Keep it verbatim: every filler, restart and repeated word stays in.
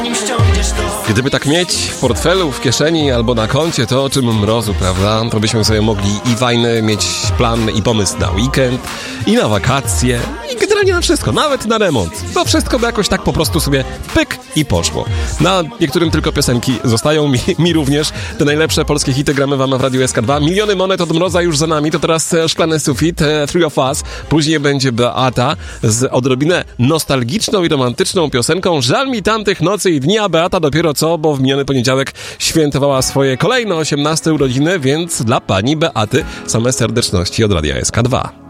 Gdyby tak mieć w portfelu, w kieszeni albo na koncie, to o czym mrozu, prawda? To byśmy sobie mogli i fajny mieć plan i pomysł na weekend, i na wakacje, i generalnie na wszystko, nawet na remont. To wszystko by jakoś tak po prostu sobie pyk i poszło. Na niektórym tylko piosenki zostają, mi, mi również. Te najlepsze polskie hity gramy wam w Radiu S K dwa. Miliony monet od mroza już za nami, to teraz Szklany Sufit, Three of Us. Później będzie Beata z odrobinę nostalgiczną i romantyczną piosenką Żal mi tamtych nocy i dni, a Beata dopiero co, bo w miniony poniedziałek świętowała swoje kolejne osiemnaste urodziny, więc dla pani Beaty same serdeczności od Radia S K dwa.